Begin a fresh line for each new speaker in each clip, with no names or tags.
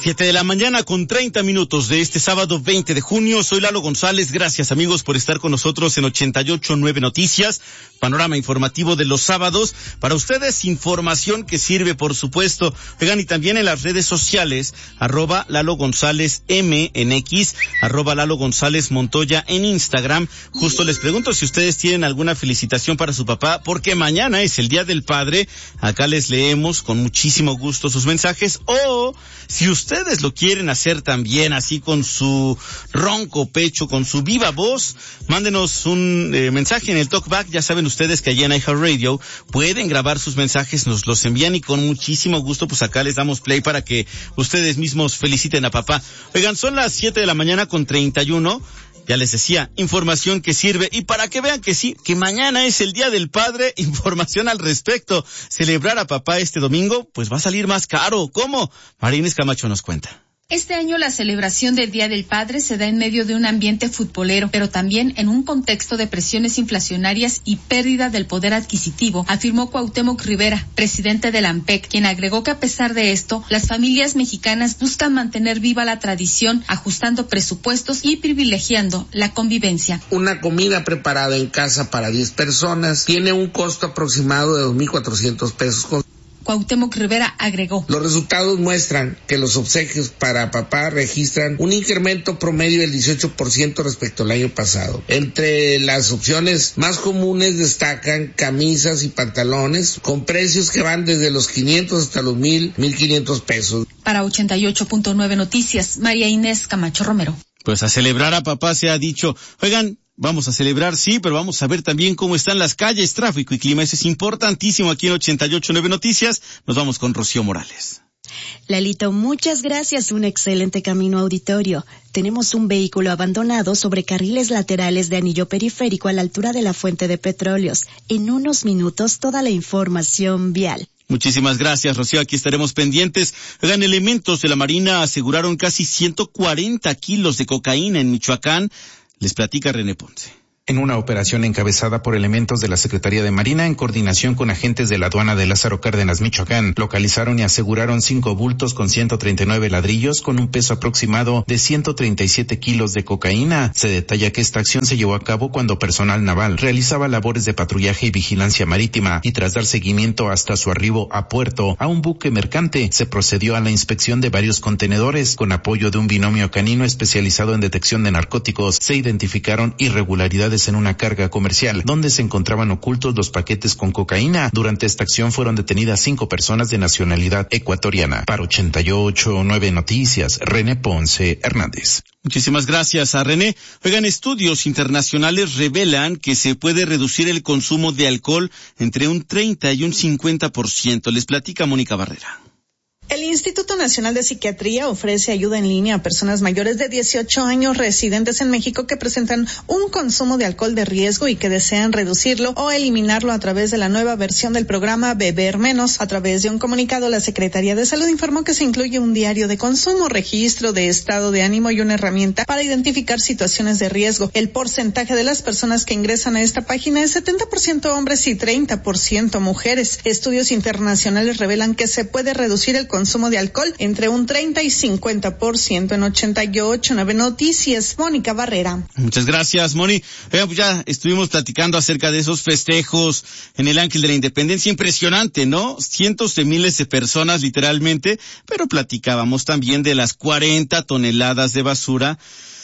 7:30 de este sábado 20 de junio. Soy Lalo González. Gracias, amigos, por estar con nosotros en 88.9 Noticias, panorama informativo de los sábados. Para ustedes, información que sirve, por supuesto. Oigan, y también en las redes sociales, @Lalo González M en X, @Lalo González Montoya en Instagram. Justo les pregunto si ustedes tienen alguna felicitación para su papá, porque mañana es el Día del Padre. Acá les leemos con muchísimo gusto sus mensajes, o si ustedes lo quieren hacer también así con su ronco pecho, con su viva voz, mándenos un mensaje en el Talkback. Ya saben ustedes que allí en iHeartRadio pueden grabar sus mensajes, nos los envían y con muchísimo gusto pues acá les damos play para que ustedes mismos feliciten a papá. Oigan, son las 7:31. Ya les decía, información que sirve, y para que vean que sí, que mañana es el Día del Padre, información al respecto. Celebrar a papá este domingo, pues va a salir más caro. ¿Cómo? María Inés Camacho nos cuenta.
Este año la celebración del Día del Padre se da en medio de un ambiente futbolero, pero también en un contexto de presiones inflacionarias y pérdida del poder adquisitivo, afirmó Cuauhtémoc Rivera, presidente del AMPEC, quien agregó que a pesar de esto, las familias mexicanas buscan mantener viva la tradición, ajustando presupuestos y privilegiando la convivencia.
Una comida preparada en casa para 10 personas tiene un costo aproximado de 2,400 pesos.
Cuauhtémoc Rivera agregó:
los resultados muestran que los obsequios para papá registran un incremento promedio del 18% respecto al año pasado. Entre las opciones más comunes destacan camisas y pantalones con precios que van desde los 500 hasta los 1,500 pesos.
Para 88.9 Noticias, María Inés Camacho Romero.
Pues a celebrar a papá se ha dicho. Oigan, vamos a celebrar, sí, pero vamos a ver también cómo están las calles, tráfico y clima. Eso es importantísimo aquí en 88.9 Noticias. Nos vamos con Rocío Morales.
Lalito, muchas gracias. Un excelente camino auditorio. Tenemos un vehículo abandonado sobre carriles laterales de anillo periférico a la altura de la fuente de petróleos. En unos minutos, toda la información vial.
Muchísimas gracias, Rocío. Aquí estaremos pendientes. Oigan, elementos de la Marina aseguraron casi 140 kilos de cocaína en Michoacán. Les platica René Ponce.
En una operación encabezada por elementos de la Secretaría de Marina en coordinación con agentes de la aduana de Lázaro Cárdenas, Michoacán, localizaron y aseguraron 5 bultos con 139 ladrillos con un peso aproximado de 137 kilos de cocaína. Se detalla que esta acción se llevó a cabo cuando personal naval realizaba labores de patrullaje y vigilancia marítima, y tras dar seguimiento hasta su arribo a puerto a un buque mercante, se procedió a la inspección de varios contenedores. Con apoyo de un binomio canino especializado en detección de narcóticos, se identificaron irregularidades en una carga comercial, donde se encontraban ocultos los paquetes con cocaína. Durante esta acción fueron detenidas 5 personas de nacionalidad ecuatoriana. Para 88.9 Noticias, René Ponce Hernández.
Muchísimas gracias a René. Oigan, estudios internacionales revelan que se puede reducir el consumo de alcohol entre un 30 y un 50%. Les platica Mónica Barrera.
El Instituto Nacional de Psiquiatría ofrece ayuda en línea a personas mayores de 18 años residentes en México que presentan un consumo de alcohol de riesgo y que desean reducirlo o eliminarlo a través de la nueva versión del programa Beber Menos. A través de un comunicado, la Secretaría de Salud informó que se incluye un diario de consumo, registro de estado de ánimo y una herramienta para identificar situaciones de riesgo. El porcentaje de las personas que ingresan a esta página es 70% hombres y 30% mujeres. Estudios internacionales revelan que se puede reducir el consumo de alcohol entre un 30 y 50% en 88.9 Noticias. Mónica Barrera.
Muchas gracias, Moni. Pues ya estuvimos platicando acerca de esos festejos en el Ángel de la Independencia. Impresionante, ¿no? Cientos de miles de personas, literalmente, pero platicábamos también de las 40 toneladas de basura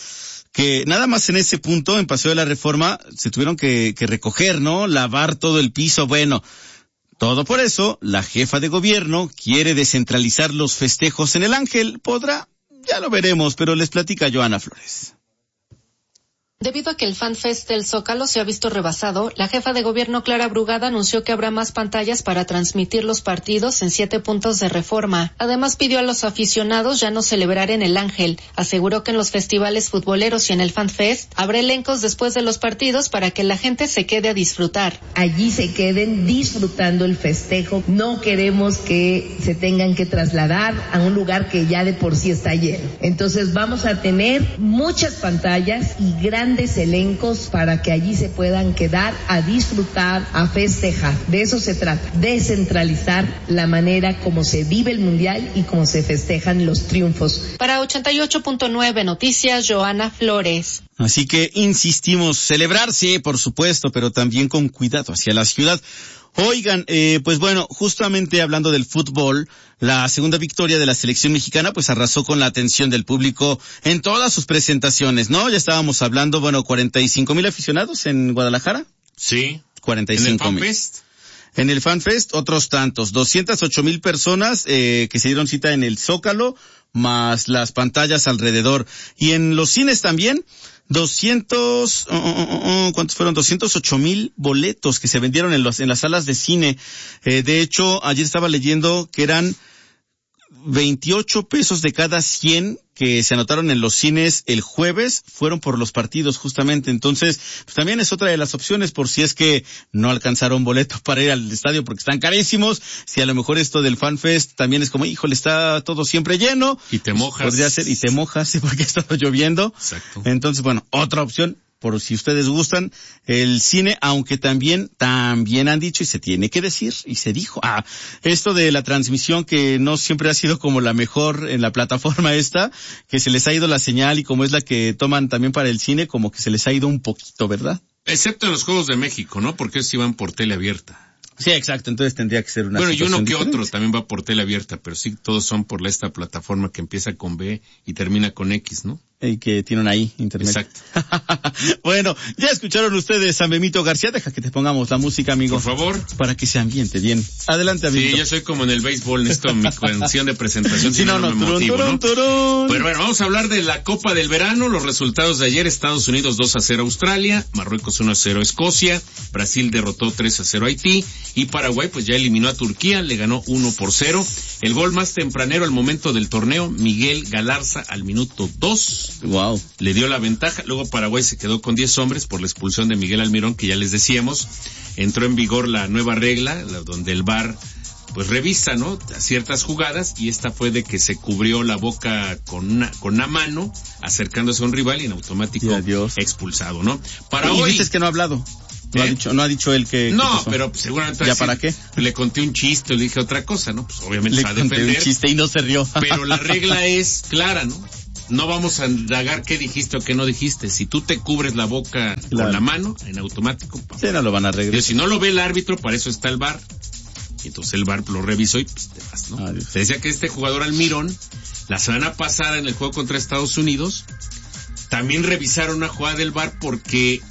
que nada más en ese punto, en Paseo de la Reforma, se tuvieron que recoger, ¿no? Lavar todo el piso. Bueno, todo por eso, la jefa de gobierno quiere descentralizar los festejos en el Ángel. ¿Podrá? Ya lo veremos, pero les platica Joana Flores.
Debido a que el FanFest del Zócalo se ha visto rebasado, la jefa de gobierno Clara Brugada anunció que habrá más pantallas para transmitir los partidos en 7 puntos de Reforma. Además, pidió a los aficionados ya no celebrar en el Ángel. Aseguró que en los festivales futboleros y en el FanFest habrá elencos después de los partidos para que la gente se quede a disfrutar.
Allí se queden disfrutando el festejo. No queremos que se tengan que trasladar a un lugar que ya de por sí está lleno. Entonces vamos a tener muchas pantallas y grandes grandes elencos para que allí se puedan quedar a disfrutar, a festejar. De eso se trata, descentralizar la manera como se vive el Mundial y cómo se festejan los triunfos.
Para 88.9 Noticias, Joana Flores.
Así que insistimos, celebrar sí, por supuesto, pero también con cuidado hacia la ciudad. Oigan, pues bueno, justamente hablando del fútbol, la segunda victoria de la selección mexicana pues arrasó con la atención del público en todas sus presentaciones, ¿no? Ya estábamos hablando, 45,000 aficionados en Guadalajara.
Sí.
45,000. En el FanFest, otros tantos, 208,000 personas que se dieron cita en el Zócalo, más las pantallas alrededor. Y en los cines también, ¿cuántos fueron? 208,000 boletos que se vendieron en las salas de cine. De hecho, ayer estaba leyendo que eran 28 pesos de cada 100 que se anotaron en los cines el jueves fueron por los partidos justamente. Entonces, pues también es otra de las opciones por si es que no alcanzaron boletos para ir al estadio porque están carísimos. Si a lo mejor esto del FanFest también es como, híjole, está todo siempre lleno.
Y te mojas.
Podría ser, y te mojas, sí, porque ha estado lloviendo.
Exacto.
Entonces, bueno, otra opción, por si ustedes gustan, el cine, aunque también han dicho y se tiene que decir, y se dijo, esto de la transmisión que no siempre ha sido como la mejor en la plataforma esta, que se les ha ido la señal y como es la que toman también para el cine, como que se les ha ido un poquito, ¿verdad?
Excepto en los Juegos de México, ¿no? Porque esos iban por tele abierta.
Sí, exacto, entonces tendría que ser una
Bueno, y uno que
diferente.
otro también va por tele abierta, pero sí todos son por esta plataforma que empieza con B y termina con X, ¿no?
Y que tienen ahí internet.
Exacto.
Bueno, ya escucharon ustedes a Memito García, deja que te pongamos la música, amigo.
Por favor.
Para que se ambiente bien. Adelante, amigo.
Sí, yo soy como en el béisbol, necesito mi canción de presentación,
Sí,
si no me motivo, ¿no?
turun.
Pero bueno, vamos a hablar de la Copa del Verano, los resultados de ayer: Estados Unidos 2-0 a Australia, Marruecos 1-0 a Escocia, Brasil derrotó 3-0 a Haití, y Paraguay pues ya eliminó a Turquía, le ganó 1-0. El gol más tempranero al momento del torneo, Miguel Galarza al minuto 2.
Wow.
Le dio la ventaja, luego Paraguay se quedó con 10 hombres por la expulsión de Miguel Almirón, que ya les decíamos. Entró en vigor la nueva regla, donde el VAR pues revisa, ¿no?, ciertas jugadas, y esta fue de que se cubrió la boca con una mano acercándose a un rival y en automático expulsado, ¿no? Para
y
hoy
dices que no ha hablado. No ha dicho él que...
No, pero seguramente...
¿Ya para qué?
Le conté un chiste, le dije otra cosa, ¿no? Pues obviamente
le
se va a defender.
Le conté un chiste y no se rió.
Pero la regla es clara, ¿no? No vamos a indagar qué dijiste o qué no dijiste. Si tú te cubres la boca con la mano, en automático...
Sí, no lo van a regresar.
Si no lo ve el árbitro, para eso está el VAR. Y entonces el VAR lo revisó y pues te vas, ¿no? Se decía que este jugador Almirón, la semana pasada en el juego contra Estados Unidos, también revisaron una jugada del VAR porque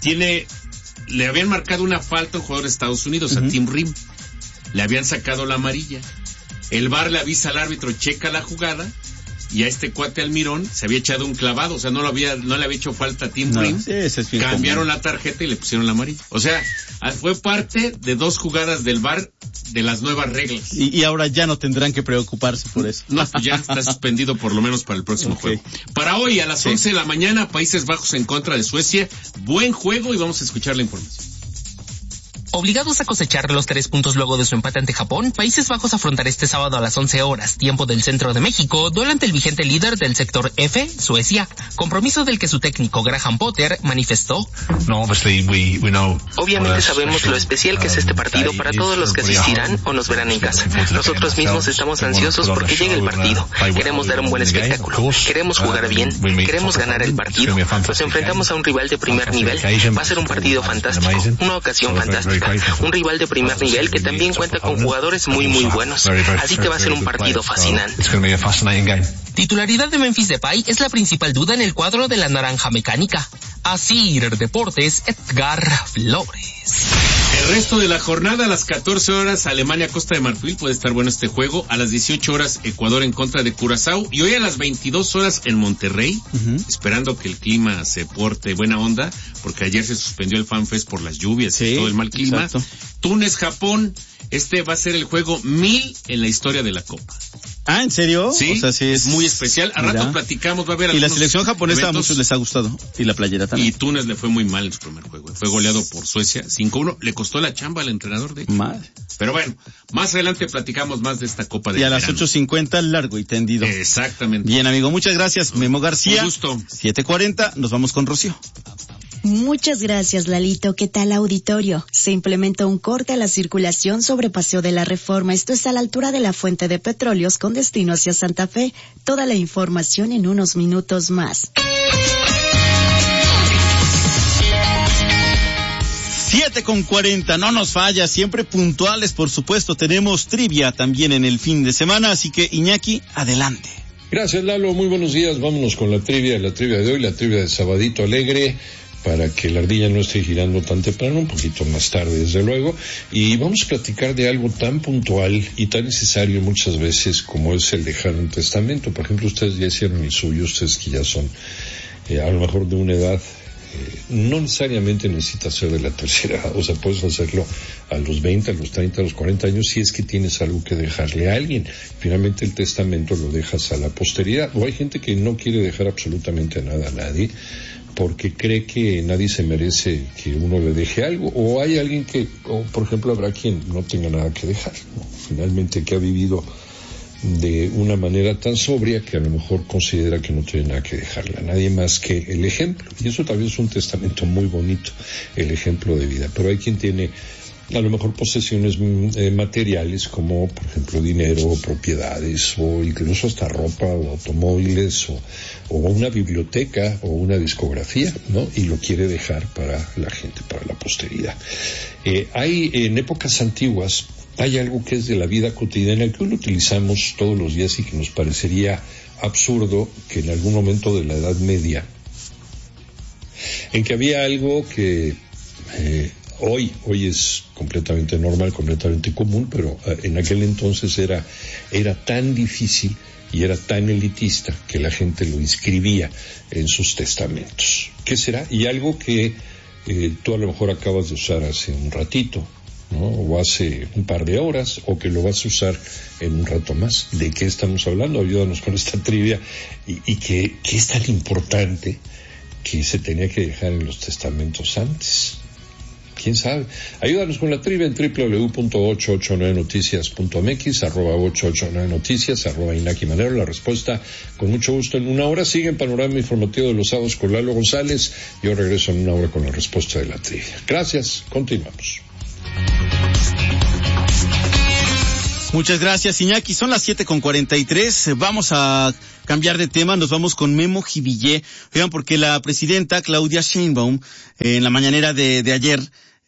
le habían marcado una falta a un jugador de Estados Unidos, a Tim Rim. Le habían sacado la amarilla. El VAR le avisa al árbitro, checa la jugada, y a este cuate Almirón se había echado un clavado, o sea, no le había hecho falta a Tim Rim.
Sí, ese es
cambiaron la tarjeta y le pusieron la amarilla. O sea, fue parte de 2 jugadas del VAR de las nuevas reglas.
Y ahora ya no tendrán que preocuparse por eso.
No, pues ya está suspendido por lo menos para el próximo juego. Para hoy a las 11 de la mañana, Países Bajos en contra de Suecia. Buen juego y vamos a escuchar la información.
Obligados a cosechar los 3 puntos luego de su empate ante Japón, Países Bajos afrontará este sábado a las 11 horas, tiempo del centro de México, duelo ante el vigente líder del sector F, Suecia, compromiso del que su técnico Graham Potter manifestó.
Obviamente sabemos lo especial que es este partido para todos los que asistirán o nos verán en casa. Nosotros mismos estamos ansiosos porque llegue el partido. Queremos dar un buen espectáculo, queremos jugar bien, queremos ganar el partido. Nos enfrentamos a un rival de primer nivel, va a ser un partido fantástico, una ocasión fantástica. Un rival de primer nivel que también cuenta con jugadores muy buenos. Así que va a ser un partido fascinante.
Titularidad de Memphis Depay es la principal duda en el cuadro de la Naranja Mecánica. Asir Deportes, Edgar Flores.
El resto de la jornada, a las 14 horas, Alemania, Costa de Marfil, puede estar bueno este juego. A las 18 horas, Ecuador en contra de Curazao. Y hoy a las 22 horas en Monterrey, esperando que el clima se porte buena onda, porque ayer se suspendió el FanFest por las lluvias y todo el mal clima.
Exacto.
Túnez, Japón, este va a ser el juego 1000 en la historia de la Copa.
Ah, ¿en serio?
Sí,
o sea, sí
es muy especial. A rato platicamos, va a haber.
Y la selección japonesa
eventos.
a muchos les ha gustado. Y la playera también.
Y Túnez le fue muy mal en su primer juego. Fue goleado por Suecia 5-1. Le costó la chamba al entrenador, de hecho.
Madre.
Pero bueno, más adelante platicamos más de esta Copa de
Y a
verano.
las 8:50 largo y tendido.
Exactamente.
Bien, amigo, muchas gracias. Memo García.
Un gusto.
7:40, nos vamos con Rocío.
Muchas gracias, Lalito. ¿Qué tal, auditorio? Se implementó un corte a la circulación sobre Paseo de la Reforma. Esto es a la altura de la fuente de petróleos con destino hacia Santa Fe. Toda la información en unos minutos más.
7:40, no nos falla, siempre puntuales, por supuesto. Tenemos trivia también en el fin de semana, así que Iñaki, adelante.
Gracias, Lalo, muy buenos días. Vámonos con la trivia de hoy, la trivia de Sabadito Alegre, para que la ardilla no esté girando tan temprano, un poquito más tarde, desde luego. Y vamos a platicar de algo tan puntual y tan necesario muchas veces como es el dejar un testamento. Por ejemplo, ustedes ya hicieron el suyo, ustedes que ya son a lo mejor de una edad. No necesariamente necesitas ser de la tercera edad, o sea, puedes hacerlo a los 20, a los 30, a los 40 años, si es que tienes algo que dejarle a alguien. Finalmente el testamento lo dejas a la posteridad. O hay gente que no quiere dejar absolutamente nada a nadie, porque cree que nadie se merece que uno le deje algo, o hay alguien que, o por ejemplo, habrá quien no tenga nada que dejar, ¿no? Finalmente que ha vivido de una manera tan sobria que a lo mejor considera que no tiene nada que dejarle a nadie más que el ejemplo. Y eso también es un testamento muy bonito, el ejemplo de vida. Pero hay quien tiene a lo mejor posesiones materiales como, por ejemplo, dinero, propiedades, o incluso hasta ropa o automóviles, o una biblioteca o una discografía, ¿no? Y lo quiere dejar para la gente, para la posteridad. Hay en épocas antiguas, hay algo que es de la vida cotidiana que hoy lo utilizamos todos los días y que nos parecería absurdo que en algún momento de la Edad Media, en que había algo que hoy es completamente normal, completamente común, pero en aquel entonces era tan difícil y era tan elitista que la gente lo inscribía en sus testamentos. ¿Qué será? Y algo que tú a lo mejor acabas de usar hace un ratito, ¿no? O hace un par de horas, o que lo vas a usar en un rato más. ¿De qué estamos hablando? Ayúdanos con esta trivia. Y que es tan importante que se tenía que dejar en los testamentos antes. ¿Quién sabe? Ayúdanos con la trivia en www.889noticias.mx, @889noticias, @Inaki Manero. La respuesta, con mucho gusto, en una hora. Sigue en Panorama Informativo de los Sábados con Lalo González. Yo regreso en una hora con la respuesta de la trivia. Gracias, continuamos.
Muchas gracias, Iñaki. Son las 7:43. Vamos a cambiar de tema. Nos vamos con Memo Jivillé. Oigan, porque la presidenta Claudia Sheinbaum, en la mañanera de ayer,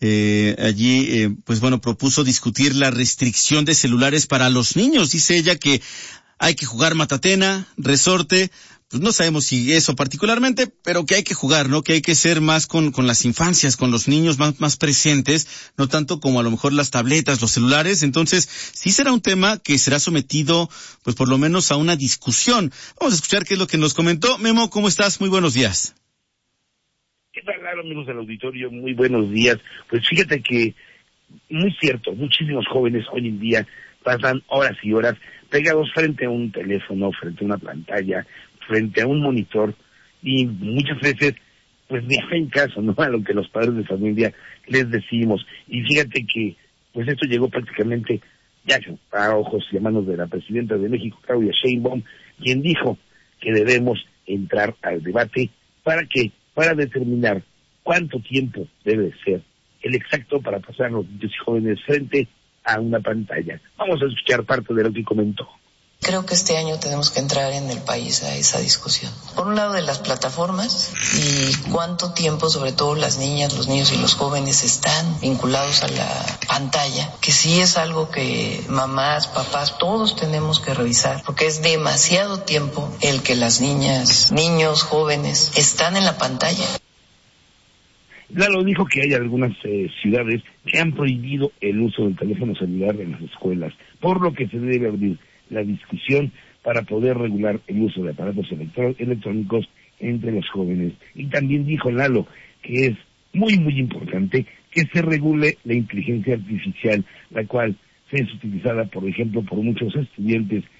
propuso discutir la restricción de celulares para los niños. Dice ella que hay que jugar matatena, resorte. Pues no sabemos si eso particularmente, pero que hay que jugar, ¿no? Que hay que ser más con las infancias, con los niños más presentes, no tanto como a lo mejor las tabletas, los celulares. Entonces, sí será un tema que será sometido, pues por lo menos a una discusión. Vamos a escuchar qué es lo que nos comentó. Memo, ¿cómo estás? Muy buenos días.
¿Qué tal, amigos del auditorio? Muy buenos días. Pues fíjate que, muy cierto, muchísimos jóvenes hoy en día pasan horas y horas pegados frente a un teléfono, frente a una pantalla, frente a un monitor, y muchas veces pues ni hacen caso, ¿no?, a lo que los padres de familia les decimos. Y fíjate que pues esto llegó prácticamente ya a ojos y a manos de la presidenta de México, Claudia Sheinbaum, quien dijo que debemos entrar al debate para determinar cuánto tiempo debe ser el exacto para pasar los niños y jóvenes frente a una pantalla. Vamos a escuchar parte de lo que comentó.
Creo que este año tenemos que entrar en el país a esa discusión. Por un lado, de las plataformas y cuánto tiempo, sobre todo las niñas, los niños y los jóvenes, están vinculados a la pantalla, que sí es algo que mamás, papás, todos tenemos que revisar, porque es demasiado tiempo el que las niñas, niños, jóvenes están en la pantalla.
Lalo dijo que hay algunas ciudades que han prohibido el uso del teléfono celular en las escuelas, por lo que se debe abrir la discusión para poder regular el uso de aparatos electrónicos entre los jóvenes. Y también dijo Lalo que es muy importante que se regule la inteligencia artificial, la cual es utilizada, por ejemplo, por muchos estudiantes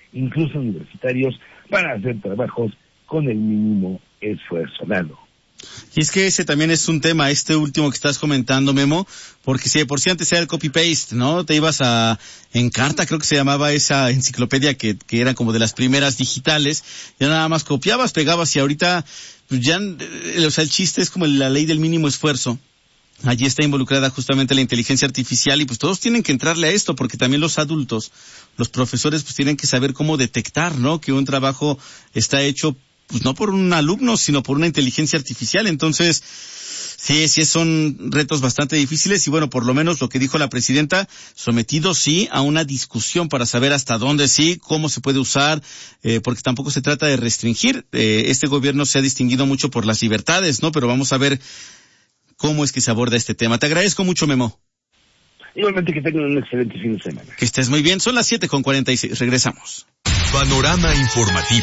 incluso universitarios, para hacer trabajos con el mínimo esfuerzo. Lalo.
Y es que ese también es un tema, este último que estás comentando, Memo, porque si de por sí antes era el copy-paste, ¿no? Te ibas a Encarta, creo que se llamaba esa enciclopedia que era como de las primeras digitales, ya nada más copiabas, pegabas, y ahorita, pues ya, o sea, el chiste es como la ley del mínimo esfuerzo. Allí está involucrada justamente la inteligencia artificial y pues todos tienen que entrarle a esto, porque también los adultos, los profesores, pues tienen que saber cómo detectar, ¿no? Que un trabajo está hecho pues no por un alumno, sino por una inteligencia artificial. Entonces, sí, son retos bastante difíciles y bueno, por lo menos lo que dijo la presidenta, sometido sí a una discusión para saber hasta dónde sí, cómo se puede usar, porque tampoco se trata de restringir. Este gobierno se ha distinguido mucho por las libertades, ¿no? Pero vamos a ver cómo es que se aborda este tema. Te agradezco mucho, Memo.
Igualmente, que tengan un excelente fin de semana.
Que estés muy bien. Son las 7:46. Regresamos.
Panorama informativo.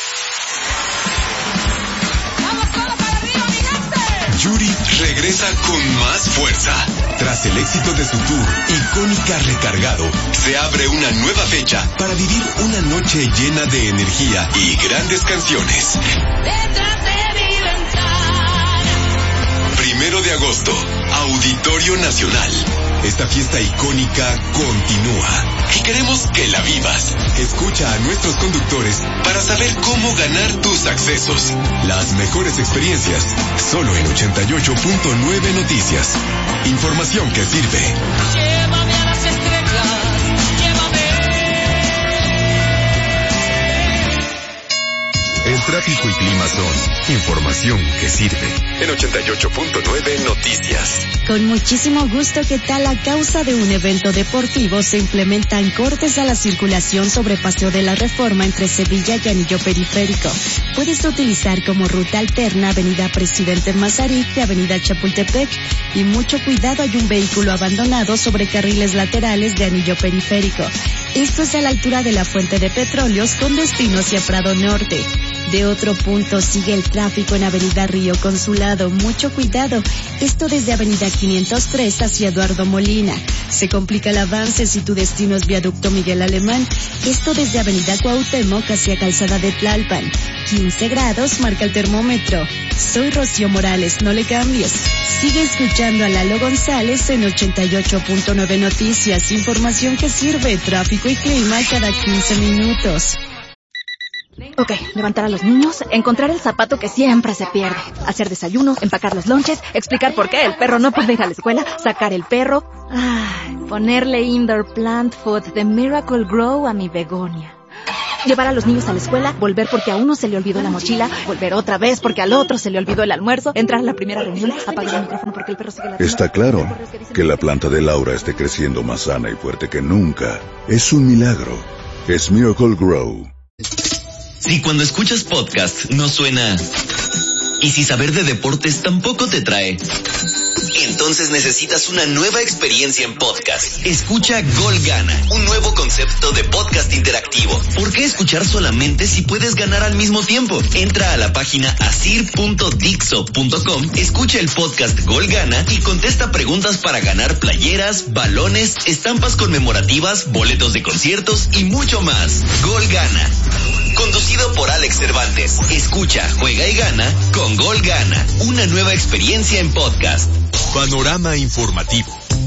Yuri regresa con más fuerza. Tras el éxito de su tour, Icónica Recargado, se abre una nueva fecha para vivir una noche llena de energía y grandes canciones. Detrás de mi ventana. 1 de agosto, Auditorio Nacional. Esta fiesta icónica continúa y queremos que la vivas. Escucha a nuestros conductores para saber cómo ganar tus accesos. Las mejores experiencias, solo en 88.9 Noticias. Información que sirve. Llévame a las estrellas, llévame. El tráfico y clima son información que sirve. En 88.9 Noticias.
Con muchísimo gusto, ¿qué tal? A causa de un evento deportivo se implementan cortes a la circulación sobre Paseo de la Reforma entre Sevilla y Anillo Periférico. Puedes utilizar como ruta alterna Avenida Presidente Mazarik y Avenida Chapultepec. Y mucho cuidado, hay un vehículo abandonado sobre carriles laterales de Anillo Periférico. Esto es a la altura de la Fuente de Petróleos con destino hacia Prado Norte. De otro punto sigue el tráfico en Avenida Río Consulado. Mucho cuidado. Esto desde Avenida 503 hacia Eduardo Molina. Se complica el avance si tu destino es Viaducto Miguel Alemán. Esto desde Avenida Cuauhtémoc hacia Calzada de Tlalpan. 15 grados marca el termómetro. Soy Rocío Morales, no le cambies. Sigue escuchando a Lalo González en 88.9 Noticias. Información que sirve, tráfico y clima cada 15 minutos.
Ok, levantar a los niños, encontrar el zapato que siempre se pierde, hacer desayunos, empacar los lonches, explicar por qué el perro no puede ir a la escuela, sacar el perro, ponerle indoor plant food de Miracle Grow a mi begonia. Llevar a los niños a la escuela, volver porque a uno se le olvidó la mochila, volver otra vez porque al otro se le olvidó el almuerzo, entrar a la primera reunión, apagar el micrófono porque el perro sigue ladrando.
Está claro que la planta de Laura esté creciendo más sana y fuerte que nunca. Es un milagro. Es Miracle Grow.
Si cuando escuchas podcast no suena, y si saber de deportes tampoco te trae, entonces necesitas una nueva experiencia en podcast. Escucha Gol Gana, un nuevo concepto de podcast interactivo. ¿Por qué escuchar solamente si puedes ganar al mismo tiempo? Entra a la página asir.dixo.com, escucha el podcast Gol Gana y contesta preguntas para ganar playeras, balones, estampas conmemorativas, boletos de conciertos y mucho más. Gol Gana. Conducido por Alex Cervantes. Escucha, juega y gana con Gol Gana. Una nueva experiencia en podcast.
Panorama informativo.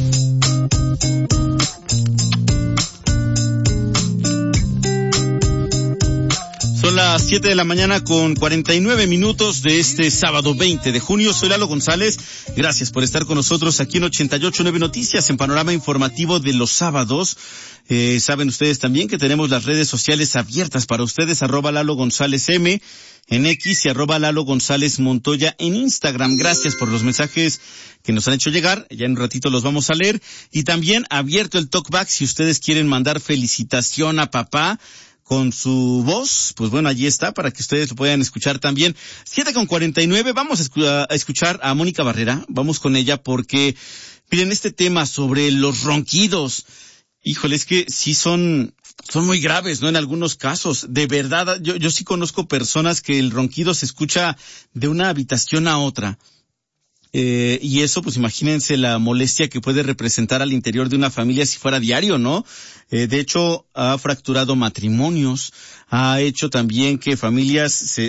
Son las 7 de la mañana con 49 minutos de este sábado 20 de junio. Soy Lalo González. Gracias por estar con nosotros aquí en 88.9 Noticias, en Panorama Informativo de los sábados. Saben ustedes también que tenemos las redes sociales abiertas para ustedes, @Lalo González M en X y @Lalo González Montoya en Instagram. Gracias por los mensajes que nos han hecho llegar. Ya en un ratito los vamos a leer. Y también abierto el talkback si ustedes quieren mandar felicitación a papá con su voz, pues bueno, allí está para que ustedes lo puedan escuchar también. 7:49, vamos a escuchar a Mónica Barrera, vamos con ella porque, miren, este tema sobre los ronquidos, híjole, es que sí son muy graves, ¿no? En algunos casos, de verdad, yo sí conozco personas que el ronquido se escucha de una habitación a otra. y eso, pues imagínense la molestia que puede representar al interior de una familia si fuera diario, ¿no? De hecho, ha fracturado matrimonios, ha hecho también que familias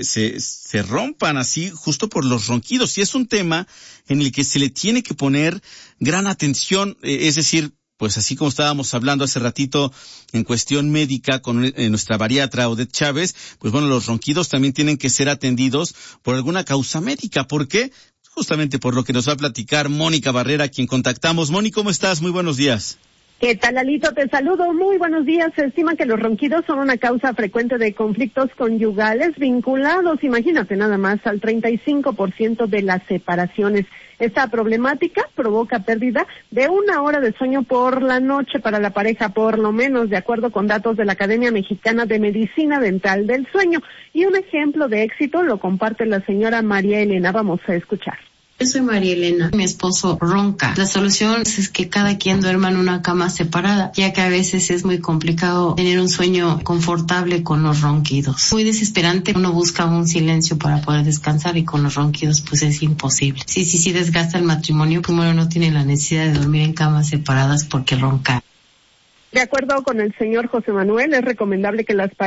se rompan así justo por los ronquidos, y es un tema en el que se le tiene que poner gran atención, es decir, pues así como estábamos hablando hace ratito en cuestión médica con nuestra bariatra Odette Chávez, pues bueno, los ronquidos también tienen que ser atendidos por alguna causa médica. ¿Por qué? Justamente por lo que nos va a platicar Mónica Barrera, quien contactamos. Moni, ¿cómo estás? Muy buenos días.
¿Qué tal, Lalito? Te saludo. Muy buenos días. Se estima que los ronquidos son una causa frecuente de conflictos conyugales vinculados, imagínate nada más, al 35% de las separaciones. Esta problemática provoca pérdida de 1 hora de sueño por la noche para la pareja, por lo menos, de acuerdo con datos de la Academia Mexicana de Medicina Dental del Sueño. Y un ejemplo de éxito lo comparte la señora María Elena. Vamos a escuchar.
Yo soy María Elena, mi esposo ronca. La solución es que cada quien duerma en una cama separada, ya que a veces es muy complicado tener un sueño confortable con los ronquidos. Muy desesperante, uno busca un silencio para poder descansar y con los ronquidos pues es imposible. Sí desgasta el matrimonio, primero no tiene la necesidad de dormir en camas separadas porque ronca.
De acuerdo con el señor José Manuel, es recomendable que las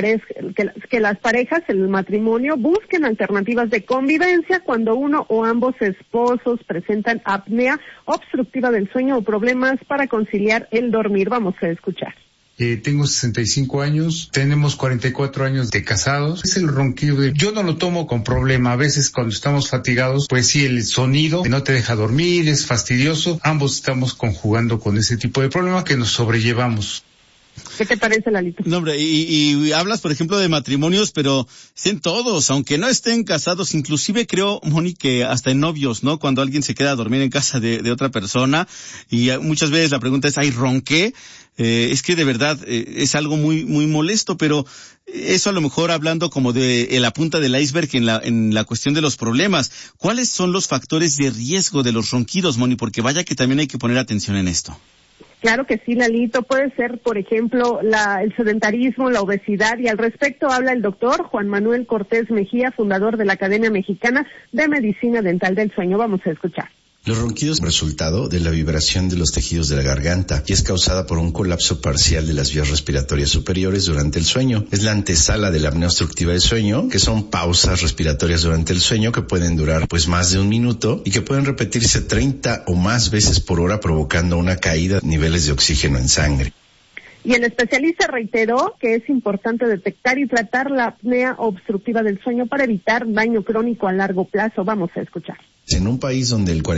parejas, el matrimonio, busquen alternativas de convivencia cuando uno o ambos esposos presentan apnea obstructiva del sueño o problemas para conciliar el dormir. Vamos a escuchar.
Tengo 65 años, tenemos 44 años de casados. Es el ronquido. Yo no lo tomo con problema. A veces cuando estamos fatigados, pues sí, el sonido no te deja dormir, es fastidioso. Ambos estamos conjugando con ese tipo de problema que nos sobrellevamos.
¿Qué te parece, Lalito?
No, hombre, y hablas, por ejemplo, de matrimonios, pero en todos, aunque no estén casados, inclusive creo, Moni, que hasta en novios, ¿no? Cuando alguien se queda a dormir en casa de otra persona, y muchas veces la pregunta es, ¿ay, ronqué? Es que de verdad es algo muy muy molesto, pero eso a lo mejor hablando como de la punta del iceberg en la cuestión de los problemas. ¿Cuáles son los factores de riesgo de los ronquidos, Moni? Porque vaya que también hay que poner atención en esto.
Claro que sí, Lalito. Puede ser, por ejemplo, el sedentarismo, la obesidad, y al respecto habla el doctor Juan Manuel Cortés Mejía, fundador de la Academia Mexicana de Medicina Dental del Sueño. Vamos a escuchar.
Los ronquidos son resultado de la vibración de los tejidos de la garganta y es causada por un colapso parcial de las vías respiratorias superiores durante el sueño. Es la antesala de la apnea obstructiva del sueño, que son pausas respiratorias durante el sueño que pueden durar pues más de 1 minuto y que pueden repetirse 30 o más veces por hora, provocando una caída de niveles de oxígeno en sangre.
Y el especialista reiteró que es importante detectar y tratar la apnea obstructiva del sueño para evitar daño crónico a largo plazo. Vamos a escuchar.
En un país donde el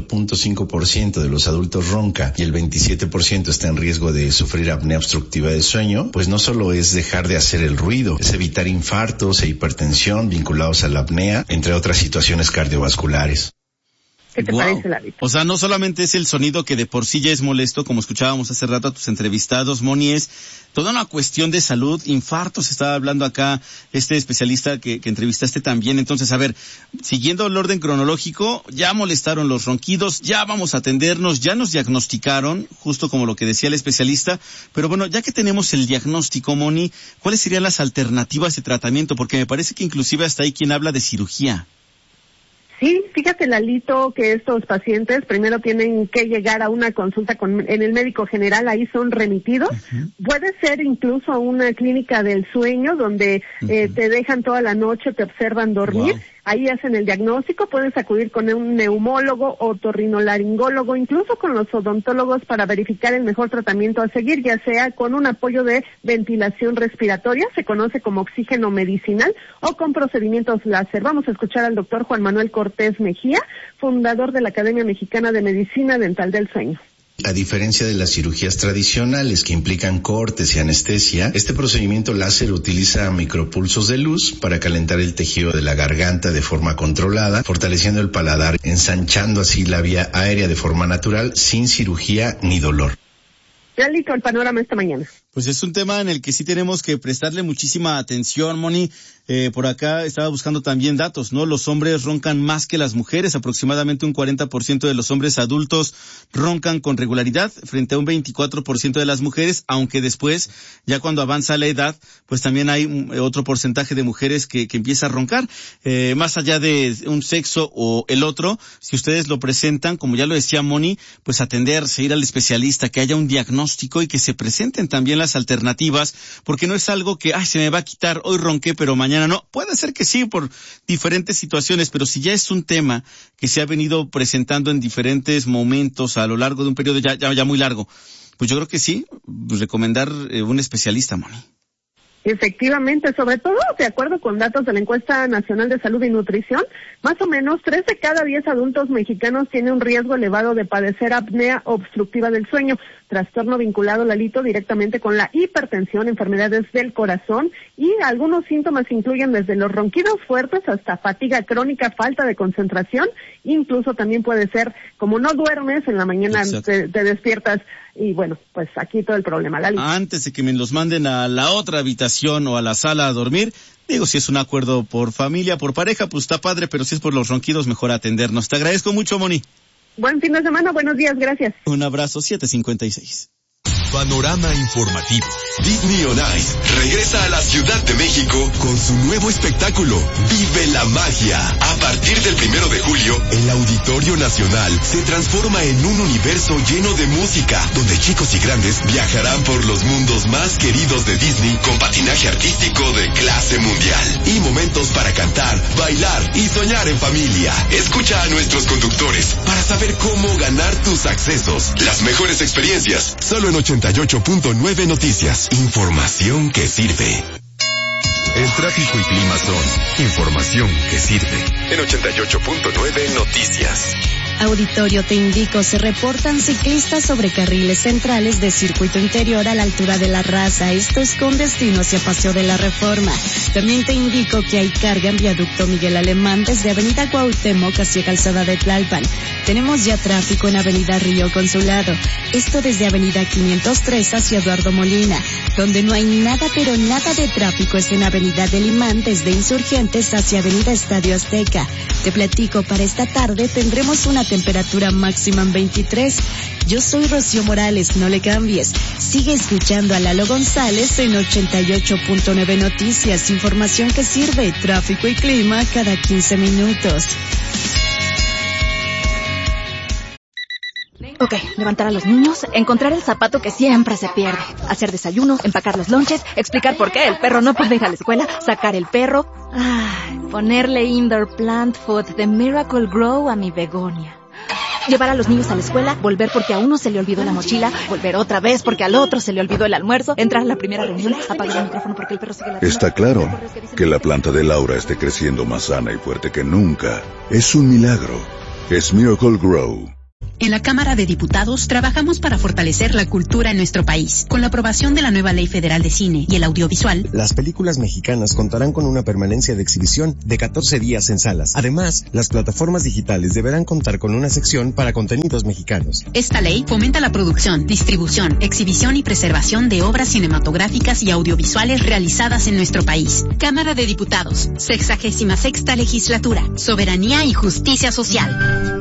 48.5% de los adultos ronca y el 27% está en riesgo de sufrir apnea obstructiva del sueño, pues no solo es dejar de hacer el ruido, es evitar infartos e hipertensión vinculados a la apnea, entre otras situaciones cardiovasculares.
¿Qué te parece, Lalito?
O sea, no solamente es el sonido que de por sí ya es molesto, como escuchábamos hace rato a tus entrevistados, Moni, es toda una cuestión de salud, infartos, estaba hablando acá este especialista que entrevistaste también. Entonces, a ver, siguiendo el orden cronológico, ya molestaron los ronquidos, ya vamos a atendernos, ya nos diagnosticaron, justo como lo que decía el especialista, pero bueno, ya que tenemos el diagnóstico, Moni, ¿cuáles serían las alternativas de tratamiento? Porque me parece que inclusive hasta hay quien habla de cirugía.
Sí, fíjate, Lalito, que estos pacientes primero tienen que llegar a una consulta en el médico general, ahí son remitidos. Uh-huh. Puede ser incluso a una clínica del sueño donde te dejan toda la noche, te observan dormir. Wow. Ahí hacen el diagnóstico, puedes acudir con un neumólogo, otorrinolaringólogo, incluso con los odontólogos para verificar el mejor tratamiento a seguir, ya sea con un apoyo de ventilación respiratoria, se conoce como oxígeno medicinal, o con procedimientos láser. Vamos a escuchar al doctor Juan Manuel Cortés Mejía, fundador de la Academia Mexicana de Medicina Dental del Sueño.
A diferencia de las cirugías tradicionales que implican cortes y anestesia, este procedimiento láser utiliza micropulsos de luz para calentar el tejido de la garganta de forma controlada, fortaleciendo el paladar, ensanchando así la vía aérea de forma natural, sin cirugía ni dolor.
Lalito, el panorama esta mañana.
Pues es un tema en el que sí tenemos que prestarle muchísima atención, Moni. Por acá estaba buscando también datos, ¿no? Los hombres roncan más que las mujeres. Aproximadamente un 40% de los hombres adultos roncan con regularidad frente a un 24% de las mujeres, aunque después, ya cuando avanza la edad, pues también hay otro porcentaje de mujeres que empieza a roncar. Más allá de un sexo o el otro, si ustedes lo presentan, como ya lo decía Moni, pues atenderse, ir al especialista, que haya un diagnóstico y que se presenten también las alternativas, porque no es algo que, se me va a quitar, hoy ronqué, pero mañana no. Puede ser que sí, por diferentes situaciones, pero si ya es un tema que se ha venido presentando en diferentes momentos a lo largo de un periodo ya muy largo, pues yo creo que sí, recomendar un especialista, Moni.
Efectivamente, sobre todo de acuerdo con datos de la Encuesta Nacional de Salud y Nutrición, más o menos 3 de cada 10 adultos mexicanos tienen un riesgo elevado de padecer apnea obstructiva del sueño, trastorno vinculado, Lalito, directamente con la hipertensión, enfermedades del corazón, y algunos síntomas incluyen desde los ronquidos fuertes hasta fatiga crónica, falta de concentración, incluso también puede ser, como no duermes, en la mañana te despiertas. Y bueno, pues aquí todo el problema, Lali.
Antes de que me los manden a la otra habitación o a la sala a dormir, digo, si es un acuerdo por familia, por pareja, pues está padre, pero si es por los ronquidos, mejor atendernos. Te agradezco mucho, Moni.
Buen fin de semana, buenos días, gracias.
Un abrazo, 7:56.
Panorama informativo. Disney On Ice regresa a la Ciudad de México con su nuevo espectáculo, Vive la Magia. A partir del 1 de julio, el Auditorio Nacional se transforma en un universo lleno de música, donde chicos y grandes viajarán por los mundos más queridos de Disney con patinaje artístico de clase mundial y momentos para cantar, bailar y soñar en familia. Escucha a nuestros conductores para saber cómo ganar tus accesos. Las mejores experiencias, solo en 88.9 Noticias. Información que sirve. El tráfico y clima son información que sirve. En 88.9 Noticias.
Auditorio, te indico, se reportan ciclistas sobre carriles centrales de circuito interior a la altura de La Raza. Esto es con destino hacia Paseo de la Reforma. También te indico que hay carga en viaducto Miguel Alemán desde Avenida Cuauhtémoc hacia Calzada de Tlalpan. Tenemos ya tráfico en Avenida Río Consulado. Esto desde Avenida 503 hacia Eduardo Molina. Donde no hay nada, pero nada de tráfico es en Avenida del Imán desde Insurgentes hacia Avenida Estadio Azteca. Te platico, para esta tarde tendremos una temperatura máxima en 23. Yo soy Rocío Morales, no le cambies. Sigue escuchando a Lalo González en 88.9 Noticias. Información que sirve, tráfico y clima cada 15 minutos.
Ok, levantar a los niños, encontrar el zapato que siempre se pierde, hacer desayuno, empacar los lonches, explicar por qué el perro no puede ir a la escuela, sacar el perro, ponerle indoor plant food de Miracle Grow a mi begonia. Llevar a los niños a la escuela, volver porque a uno se le olvidó la mochila, volver otra vez porque al otro se le olvidó el almuerzo, entrar a la primera reunión, apagar el micrófono porque el perro sigue la...
Está claro que la planta de Laura esté creciendo más sana y fuerte que nunca. Es un milagro. Es Miracle Grow.
En la Cámara de Diputados trabajamos para fortalecer la cultura en nuestro país. Con la aprobación de la nueva Ley Federal de Cine y el Audiovisual,
las películas mexicanas contarán con una permanencia de exhibición de 14 días en salas. Además, las plataformas digitales deberán contar con una sección para contenidos mexicanos.
Esta ley fomenta la producción, distribución, exhibición y preservación de obras cinematográficas y audiovisuales realizadas en nuestro país. Cámara de Diputados, 66ª Legislatura, Soberanía y Justicia Social.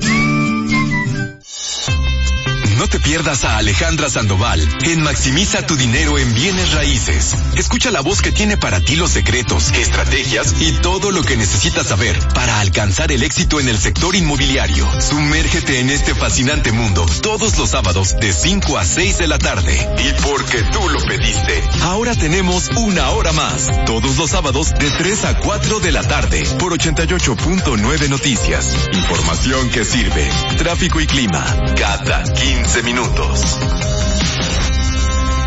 No te pierdas a Alejandra Sandoval en Maximiza tu dinero en bienes raíces. Escucha la voz que tiene para ti los secretos, estrategias y todo lo que necesitas saber para alcanzar el éxito en el sector inmobiliario. Sumérgete en este fascinante mundo todos los sábados de 5 a 6 de la tarde. Y porque tú lo pediste, ahora tenemos una hora más. Todos los sábados de 3 a 4 de la tarde por 88.9 Noticias. Información que sirve. Tráfico y clima cada 15 minutos.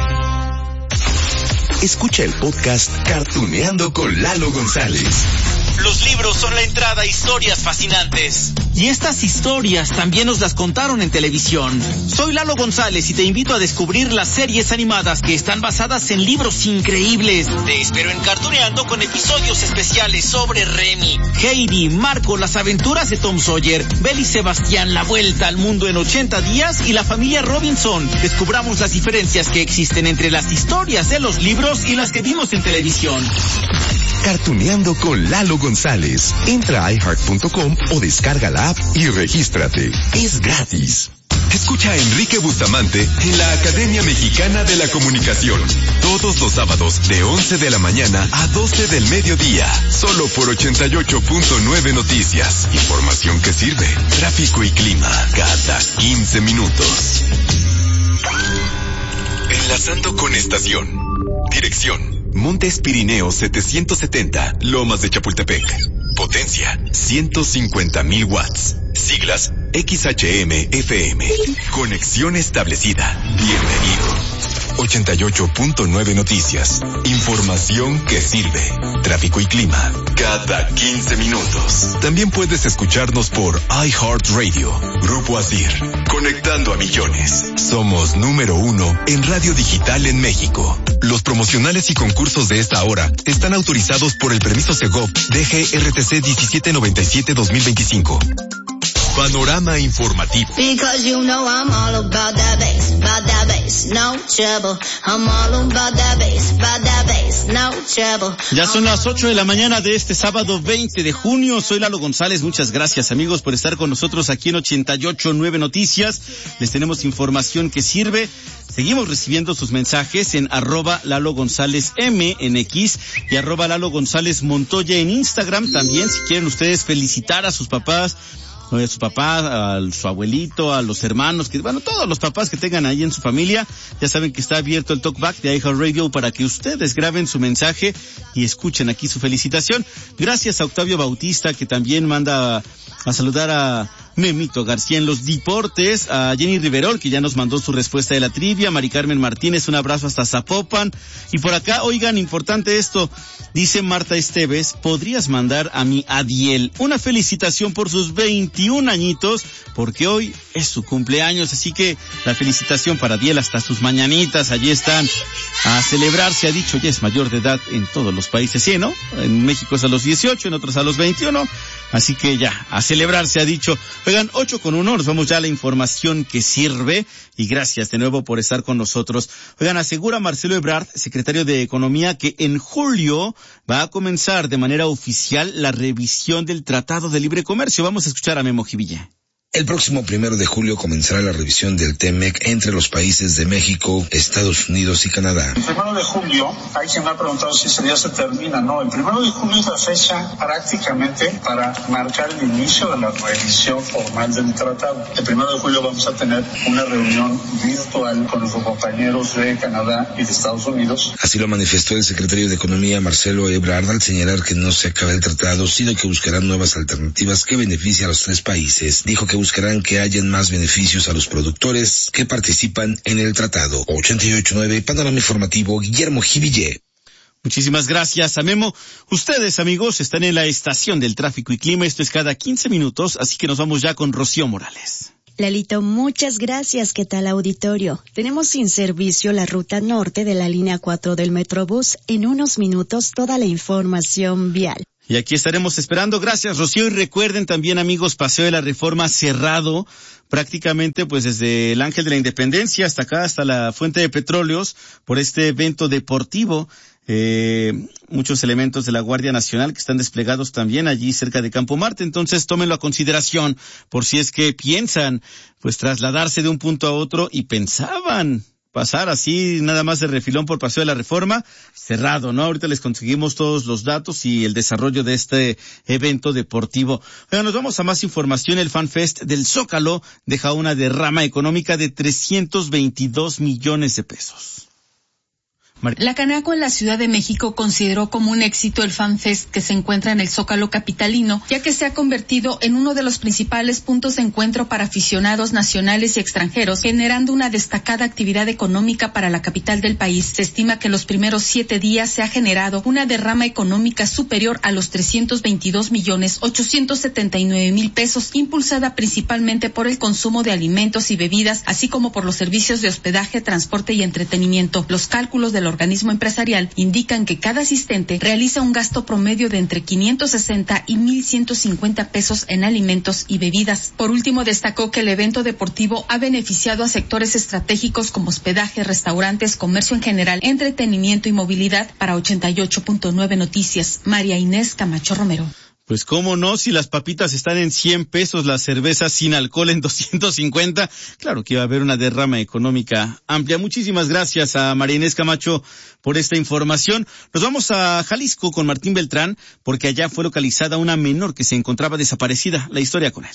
Escucha el podcast Cartuneando con Lalo González.
Los libros son la entrada a historias fascinantes. Y estas historias también nos las contaron en televisión. Soy Lalo González y te invito a descubrir las series animadas que están basadas en libros increíbles. Te espero en Cartuneando con episodios especiales sobre Remy, Heidi, Marco, las aventuras de Tom Sawyer, Belle y Sebastián, la vuelta al mundo en 80 días y la familia Robinson. Descubramos las diferencias que existen entre las historias de los libros y las que vimos en televisión.
Cartuneando con Lalo González. Entra a iHeart.com o descarga la app y regístrate. Es gratis.
Escucha a Enrique Bustamante en la Academia Mexicana de la Comunicación. Todos los sábados de 11 de la mañana a 12 del mediodía. Solo por 88.9 Noticias. Información que sirve. Tráfico y clima. Cada 15 minutos. Enlazando con estación. Dirección. Montes Pirineos 770, Lomas de Chapultepec. Potencia 150,000 watts. Siglas XHM-FM. Conexión establecida. Bienvenido. 88.9 Noticias. Información que sirve. Tráfico y clima. Cada 15 minutos. También puedes escucharnos por iHeartRadio. Grupo Asir. Conectando a millones. Somos número 1 en radio digital en México. Los promocionales y concursos de esta hora están autorizados por el permiso Segov DGRTC 1797-2025. Panorama informativo.
Because you know I'm all about that bass, no trouble. I'm all about that bass, no trouble.
Ya son las 8 de la mañana de este sábado 20 de junio. Soy Lalo González. Muchas gracias, amigos, por estar con nosotros aquí en 88.9 Noticias. Les tenemos información que sirve. Seguimos recibiendo sus mensajes en @LaloGonzálezM en X y @LaloGonzálezMontoya en Instagram. También, si quieren ustedes felicitar a sus papás, a su papá, a su abuelito, a los hermanos, todos los papás que tengan ahí en su familia, ya saben que está abierto el talkback de iHeartRadio para que ustedes graben su mensaje y escuchen aquí su felicitación. Gracias a Octavio Bautista, que también manda a saludar a Memito García en los deportes, a Jenny Riverol, que ya nos mandó su respuesta de la trivia, Mari Carmen Martínez, un abrazo hasta Zapopan. Y por acá, oigan, importante esto, dice Marta Esteves, ¿podrías mandar a mi Adiel una felicitación por sus 21 añitos? Porque hoy es su cumpleaños, así que la felicitación para Adiel hasta sus mañanitas, allí están a celebrar, se ha dicho, ya es mayor de edad en todos los países, ¿sí, no? En México es a los 18, en otros a los 21, así que ya, a celebrar se ha dicho. Oigan, 8:01, nos vamos ya a la información que sirve y gracias de nuevo por estar con nosotros. Oigan, asegura Marcelo Ebrard, secretario de Economía, que en julio va a comenzar de manera oficial la revisión del Tratado de Libre Comercio. Vamos a escuchar a Memo Jivilla.
El próximo 1 de julio comenzará la revisión del TEMEC entre los países de México, Estados Unidos y Canadá.
El 1 de julio, hay quien me ha preguntado si ese día se termina, ¿no? El 1 de julio es la fecha prácticamente para marcar el inicio de la revisión formal del tratado. El 1 de julio vamos a tener una reunión virtual con nuestros compañeros de Canadá y de Estados Unidos.
Así lo manifestó el secretario de Economía, Marcelo Ebrard, al señalar que no se acaba el tratado, sino que buscarán nuevas alternativas que beneficien a los tres países. Dijo que buscarán que hayan más beneficios a los productores que participan en el tratado. 88.9, Panorama Informativo, Guillermo Jiville.
Muchísimas gracias a Memo. Ustedes, amigos, están en la estación del tráfico y clima. Esto es cada 15 minutos, así que nos vamos ya con Rocío Morales.
Lalito, muchas gracias. ¿Qué tal, auditorio? Tenemos sin servicio la ruta norte de la línea 4 del Metrobús. En unos minutos toda la información vial.
Y aquí estaremos esperando. Gracias, Rocío. Y recuerden también, amigos, Paseo de la Reforma cerrado prácticamente pues desde el Ángel de la Independencia hasta acá, hasta la Fuente de Petróleos, por este evento deportivo. Muchos elementos de la Guardia Nacional que están desplegados también allí cerca de Campo Marte. Entonces tómenlo a consideración por si es que piensan pues trasladarse de un punto a otro y pensaban pasar así nada más de refilón por Paseo de la Reforma, cerrado, ¿no? Ahorita les conseguimos todos los datos y el desarrollo de este evento deportivo. Bueno, nos vamos a más información. El FanFest del Zócalo deja una derrama económica de 322 millones de pesos.
La Canaco en la Ciudad de México consideró como un éxito el FanFest que se encuentra en el Zócalo capitalino, ya que se ha convertido en uno de los principales puntos de encuentro para aficionados nacionales y extranjeros, generando una destacada actividad económica para la capital del país. Se estima que en los primeros 7 días se ha generado una derrama económica superior a los 322.879.000 pesos, impulsada principalmente por el consumo de alimentos y bebidas, así como por los servicios de hospedaje, transporte y entretenimiento. Los cálculos del organismo empresarial indican que cada asistente realiza un gasto promedio de entre 560 y 1,150 pesos en alimentos y bebidas. Por último, destacó que el evento deportivo ha beneficiado a sectores estratégicos como hospedaje, restaurantes, comercio en general, entretenimiento y movilidad. Para 88.9 Noticias, María Inés Camacho Romero.
Pues cómo no, si las papitas están en 100 pesos, las cervezas sin alcohol en 250, claro que iba a haber una derrama económica amplia. Muchísimas gracias a María Inés Camacho por esta información. Nos vamos a Jalisco con Martín Beltrán, porque allá fue localizada una menor que se encontraba desaparecida. La historia con él.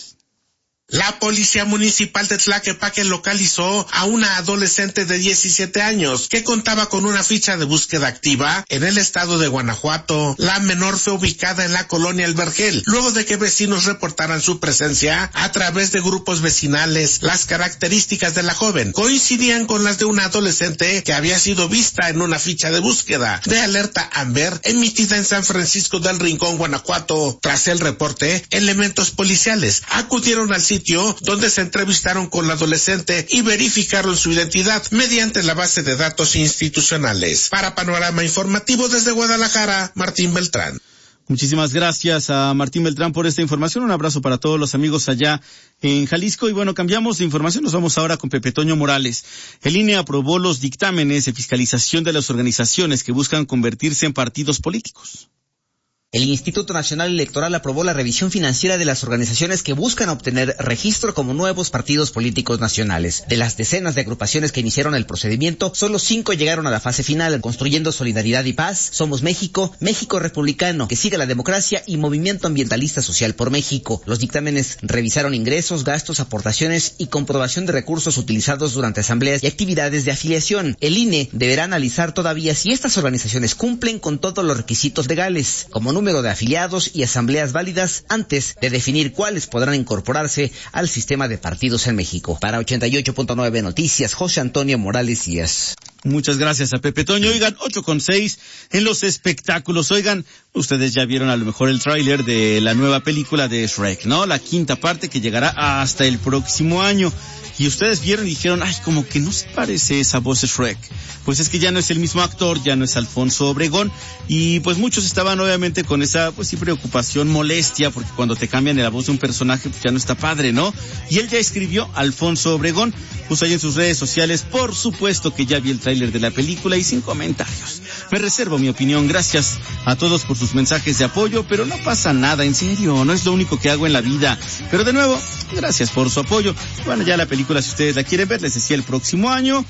La Policía Municipal de Tlaquepaque localizó a una adolescente de 17 años que contaba con una ficha de búsqueda activa en el estado de Guanajuato. La menor fue ubicada en la colonia El Vergel, luego de que vecinos reportaran su presencia a través de grupos vecinales. Las características de la joven coincidían con las de una adolescente que había sido vista en una ficha de búsqueda de alerta Amber emitida en San Francisco del Rincón, Guanajuato. Tras el reporte, elementos policiales acudieron al sitio donde se entrevistaron con la adolescente y verificaron su identidad mediante la base de datos institucionales. Para Panorama Informativo desde Guadalajara, Martín Beltrán.
Muchísimas gracias a Martín Beltrán por esta información. Un abrazo para todos los amigos allá en Jalisco. Y bueno, cambiamos de información. Nos vamos ahora con Pepe Toño Morales. El INE aprobó los dictámenes de fiscalización de las organizaciones que buscan convertirse en partidos políticos.
El Instituto Nacional Electoral aprobó la revisión financiera de las organizaciones que buscan obtener registro como nuevos partidos políticos nacionales. De las decenas de agrupaciones que iniciaron el procedimiento, solo 5 llegaron a la fase final, Construyendo Solidaridad y Paz, Somos México, México Republicano, Que Siga la Democracia y Movimiento Ambientalista Social por México. Los dictámenes revisaron ingresos, gastos, aportaciones y comprobación de recursos utilizados durante asambleas y actividades de afiliación. El INE deberá analizar todavía si estas organizaciones cumplen con todos los requisitos legales, como número de afiliados y asambleas válidas, antes de definir cuáles podrán incorporarse al sistema de partidos en México. Para 88.9 Noticias, José Antonio Morales Díaz.
Muchas gracias a Pepe Toño. Oigan, 8:06 en los espectáculos. Oigan, ustedes ya vieron a lo mejor el tráiler de la nueva película de Shrek, ¿no? La 5ª parte que llegará hasta el próximo año. Y ustedes vieron y dijeron, ay, como que no se parece esa voz de Shrek. Pues es que ya no es el mismo actor, ya no es Alfonso Obregón. Y pues muchos estaban obviamente con esa, pues sí, preocupación, molestia, porque cuando te cambian la voz de un personaje, pues ya no está padre, ¿no? Y él ya escribió, Alfonso Obregón, puso ahí en sus redes sociales, por supuesto que ya vi el tráiler de la película y sin comentarios. Me reservo mi opinión, gracias a todos por sus mensajes de apoyo, pero no pasa nada, en serio, no es lo único que hago en la vida. Pero de nuevo, gracias por su apoyo. Bueno, ya la película, si ustedes la quieren ver, les decía el próximo año.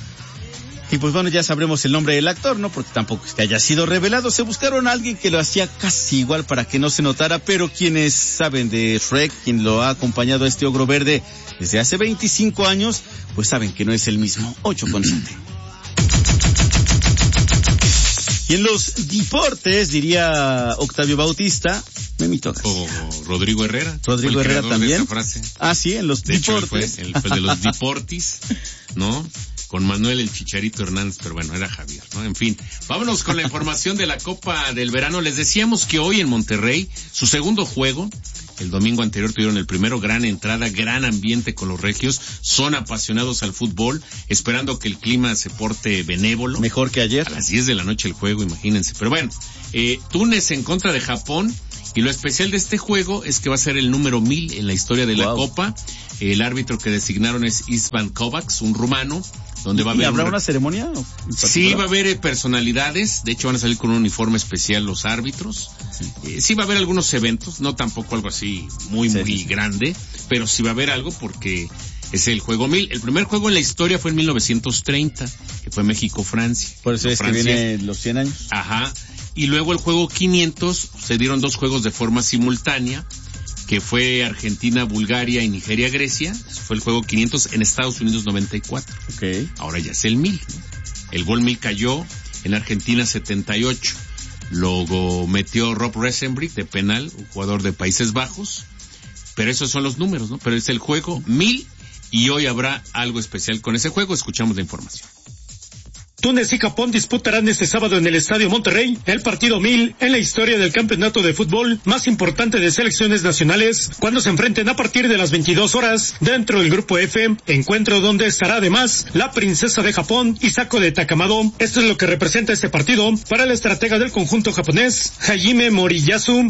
Y pues bueno, ya sabremos el nombre del actor, ¿no? Porque tampoco es que haya sido revelado. Se buscaron a alguien que lo hacía casi igual para que no se notara, pero quienes saben de Shrek, quien lo ha acompañado a este ogro verde desde hace 25 años, pues saben que no es el mismo. 8:07. Y en los deportes, diría Octavio Bautista, Memitogas.
O Rodrigo Herrera.
Rodrigo Herrera también.
De esa frase.
Ah, sí, en los deportes.
Él fue de los deportis, ¿no? Con Manuel el Chicharito Hernández, pero bueno, era Javier, ¿no? En fin, vámonos con la información de la Copa del Verano. Les decíamos que hoy en Monterrey, su segundo juego, el domingo anterior tuvieron el primero, gran entrada, gran ambiente con los regios, son apasionados al fútbol, esperando que el clima se porte benévolo.
Mejor que ayer.
A las 10 de la noche el juego, imagínense. Pero bueno, Túnez en contra de Japón, y lo especial de este juego es que va a ser el número 1000 en la historia de la Copa. El árbitro que designaron es Isvan Kovacs, un rumano. Donde va a haber
¿Habrá una ceremonia?
Sí, va a haber personalidades. De hecho, van a salir con un uniforme especial los árbitros. Sí va a haber algunos eventos, no tampoco algo así muy grande, pero sí va a haber algo porque es el juego 1000. El primer juego en la historia fue en 1930, que fue México-Francia.
Por eso es Francia, que viene los 100 años.
Ajá. Y luego el juego 500, se dieron 2 juegos de forma simultánea, que fue Argentina, Bulgaria y Nigeria, Grecia. Fue el juego 500 en Estados Unidos 94.
Okay.
Ahora ya es el 1000. El gol 1000 cayó en Argentina 78. Luego metió Rob Resenbrink de penal, un jugador de Países Bajos. Pero esos son los números, ¿no? Pero es el juego 1000 y hoy habrá algo especial con ese juego. Escuchamos la información.
Túnez y Japón disputarán este sábado en el Estadio Monterrey el partido 1000 en la historia del campeonato de fútbol más importante de selecciones nacionales, cuando se enfrenten a partir de las 22 horas dentro del Grupo F, encuentro donde estará además la princesa de Japón, Hisako de Takamado. Esto es lo que representa este partido para el estratega del conjunto japonés, Hajime Moriyasu.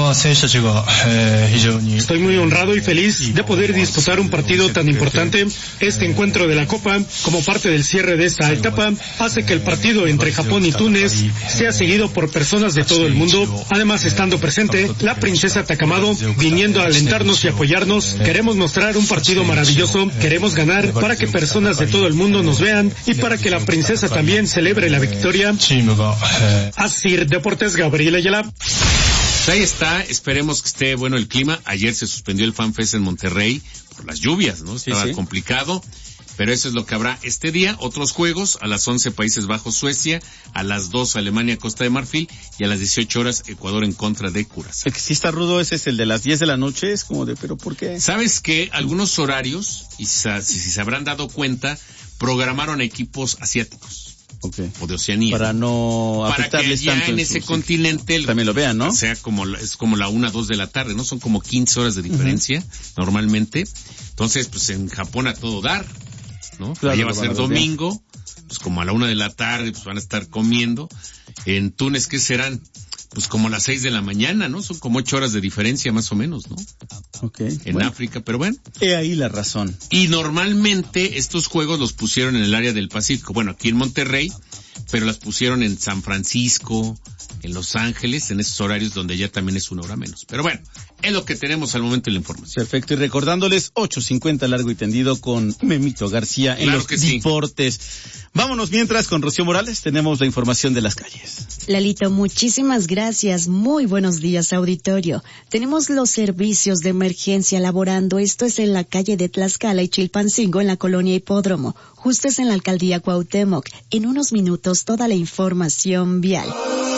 Estoy muy honrado y feliz de poder disputar un partido tan importante. Este encuentro de la Copa, como parte del cierre de esta etapa, hace que el partido entre Japón y Túnez sea seguido por personas de todo el mundo. Además, estando presente la princesa Takamado, viniendo a alentarnos y apoyarnos, queremos mostrar un partido maravilloso, queremos ganar para que personas de todo el mundo nos vean y para que la princesa también celebre la victoria. Asir Deportes, Gabriel Ayala.
Pues ahí está, esperemos que esté bueno el clima. Ayer se suspendió el FanFest en Monterrey por las lluvias, ¿no? Estaba complicado. Pero eso es lo que habrá este día. Otros juegos, a las 11 Países Bajos, Suecia, a las 2 Alemania, Costa de Marfil, y a las 18 horas Ecuador en contra de Curazao.
El que sí está rudo ese es el de las 10 de la noche, es como de, ¿pero por qué?
¿Sabes qué? Algunos horarios, y si se habrán dado cuenta, programaron equipos asiáticos.
Okay.
O de Oceanía.
Para no afectarles
tanto. Para que ya en
ese
continente
también lo vean, ¿no?
O sea, es como la 1, 2 de la tarde, ¿no? Son como 15 horas de diferencia, normalmente. Entonces, pues en Japón a todo dar, ¿no?
Claro,
allá va a ser domingo, pues como a la 1 de la tarde, pues van a estar comiendo. En Túnez, ¿qué serán? Pues como a las 6 de la mañana, ¿no? Son como 8 horas de diferencia más o menos, ¿no?
Okay.
En África, pero bueno.
He ahí la razón.
Y normalmente estos juegos los pusieron en el área del Pacífico. Bueno, aquí en Monterrey, pero las pusieron en San Francisco, en Los Ángeles, en esos horarios donde ya también es 1 hora menos. Pero bueno, es lo que tenemos al momento de la información.
Perfecto, y recordándoles 8:50 largo y tendido con Memito García en los deportes. Sí. Vámonos mientras con Rocío Morales, tenemos la información de las calles.
Lalito, muchísimas gracias. Muy buenos días, auditorio. Tenemos los servicios de emergencia laborando. Esto es en la calle de Tlaxcala y Chilpancingo, en la colonia Hipódromo. Justo es en la alcaldía Cuauhtémoc. En unos minutos, toda la información vial.